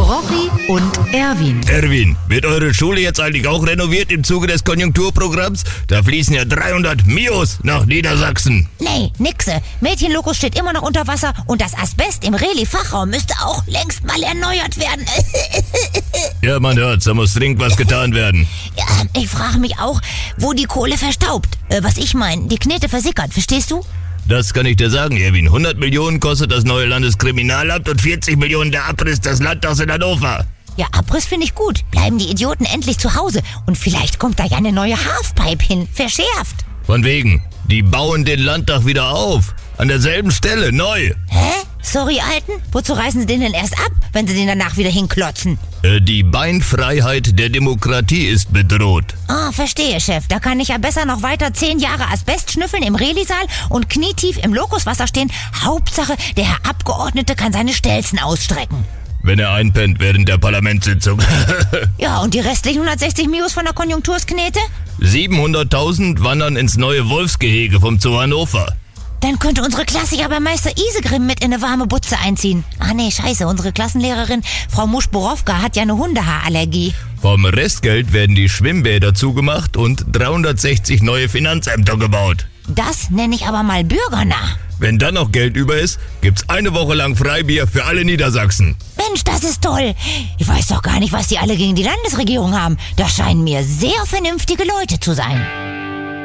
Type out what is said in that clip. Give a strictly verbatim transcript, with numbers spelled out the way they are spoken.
Rochi und Erwin. Erwin, wird eure Schule jetzt eigentlich auch renoviert im Zuge des Konjunkturprogramms? Da fließen ja dreihundert Mios nach Niedersachsen. Nee, nixe. Mädchenlokus steht immer noch unter Wasser und das Asbest im Reli-Fachraum müsste auch längst mal erneuert werden. Ja, man hört's, da muss dringend was getan werden. Ja, ich frage mich auch, wo die Kohle verstaubt. Äh, was ich meine, die Knete versickert, verstehst du? Das kann ich dir sagen, Erwin. hundert Millionen kostet das neue Landeskriminalamt und vierzig Millionen der Abriss des Landtags in Hannover. Ja, Abriss finde ich gut. Bleiben die Idioten endlich zu Hause. Und vielleicht kommt da ja eine neue Halfpipe hin. Verschärft. Von wegen. Die bauen den Landtag wieder auf. An derselben Stelle, neu. Hä? Sorry, Alten? Wozu reißen sie den denn erst ab, wenn sie den danach wieder hinklotzen? Äh, die Beinfreiheit der Demokratie ist bedroht. Ah, verstehe, Chef. Da kann ich ja besser noch weiter zehn Jahre Asbest schnüffeln im Reli-Saal und knietief im Lokuswasser stehen. Hauptsache, der Herr Abgeordnete kann seine Stelzen ausstrecken. Wenn er einpennt während der Parlamentssitzung. Ja, und die restlichen hundertsechzig Mios von der Konjunktursknete? siebenhunderttausend wandern ins neue Wolfsgehege vom Zoo Hannover. Dann könnte unsere Klasse ja bei Meister Isegrim mit in eine warme Butze einziehen. Ah nee, scheiße, unsere Klassenlehrerin, Frau Muschborowka, hat ja eine Hundehaarallergie. Vom Restgeld werden die Schwimmbäder zugemacht und dreihundertsechzig neue Finanzämter gebaut. Das nenne ich aber mal bürgernah. Wenn dann noch Geld über ist, gibt's eine Woche lang Freibier für alle Niedersachsen. Mensch, das ist toll. Ich weiß doch gar nicht, was die alle gegen die Landesregierung haben. Das scheinen mir sehr vernünftige Leute zu sein.